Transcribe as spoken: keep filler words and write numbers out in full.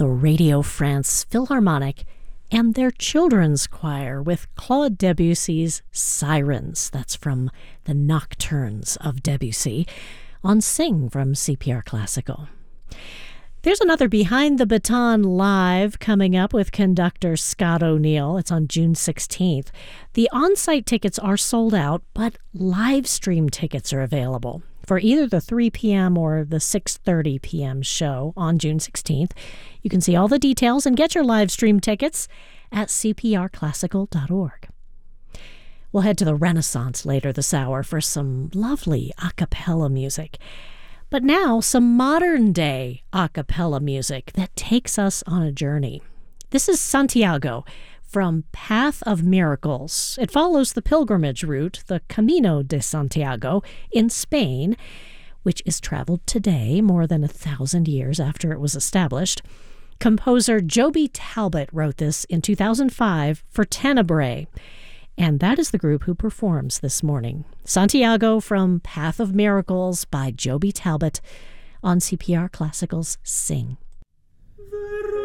the Radio France Philharmonic and their children's choir with Claude Debussy's Sirens. That's from the Nocturnes of Debussy on Sing from C P R Classical. There's another Behind the Baton Live coming up with conductor Scott O'Neill. It's on June sixteenth. The on-site tickets are sold out, but live stream tickets are available for either the three p.m. or the six thirty p.m. show on June sixteenth. You can see all the details and get your live stream tickets at c p r classical dot org. We'll head to the Renaissance later this hour for some lovely a cappella music. But now, some modern-day a cappella music that takes us on a journey. This is Santiago from Path of Miracles. It follows the pilgrimage route, the Camino de Santiago, in Spain, which is traveled today, more than a thousand years after it was established. Composer Joby Talbot wrote this in two thousand five for Tenebrae. And that is the group who performs this morning. Santiago from Path of Miracles by Joby Talbot on C P R Classical's Sing.